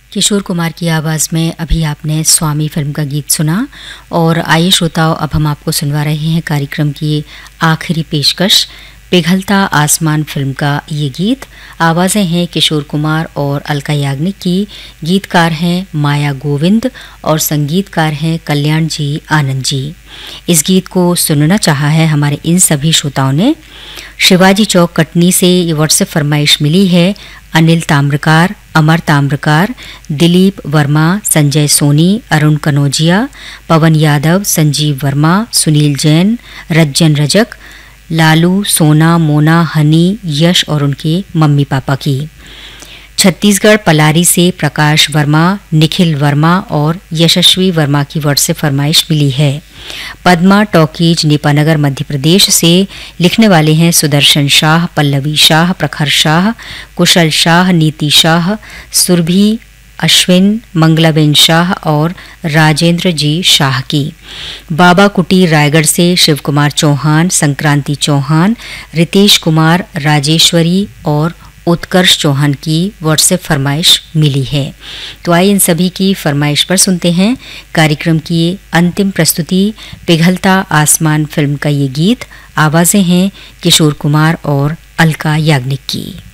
किशोर कुमार की आवाज़ में अभी आपने स्वामी फिल्म का गीत सुना। और आइए श्रोताओं, अब हम आपको सुनवा रहे हैं कार्यक्रम की आखिरी पेशकश, पिघलता आसमान फिल्म का ये गीत। आवाज़ें हैं किशोर कुमार और अलका याग्निक की, गीतकार हैं माया गोविंद और संगीतकार हैं कल्याण जी आनंद जी। इस गीत को सुनना चाहा है हमारे इन सभी श्रोताओं ने। शिवाजी चौक कटनी से ये व्हाट्सएप फरमाइश मिली है। अनिल ताम्रकार, अमर ताम्रकार, दिलीप वर्मा, संजय सोनी, अरुण कनौजिया, पवन यादव, संजीव वर्मा, सुनील जैन, रज्जन रजक, लालू, सोना, मोना, हनी, यश और उनके मम्मी पापा की। छत्तीसगढ़ पलारी से प्रकाश वर्मा, निखिल वर्मा और यशस्वी वर्मा की व्हाट्सएप फरमाइश मिली है। पद्मा टॉकीज नेपानगर मध्य प्रदेश से लिखने वाले हैं सुदर्शन शाह, पल्लवी शाह, प्रखर शाह, कुशल शाह, नीति शाह, सुरभि अश्विन, मंगलाबेन शाह और राजेंद्र जी शाह की। बाबा कुटीर रायगढ़ से शिव कुमार चौहान, संक्रांति चौहान, रितेश कुमार, राजेश्वरी और उत्कर्ष चौहान की व्हाट्सएप फरमाइश मिली है। तो आइए इन सभी की फरमाइश पर सुनते हैं कार्यक्रम की अंतिम प्रस्तुति, पिघलता आसमान फिल्म का ये गीत। आवाज़ें हैं किशोर कुमार और अलका याग्निक की।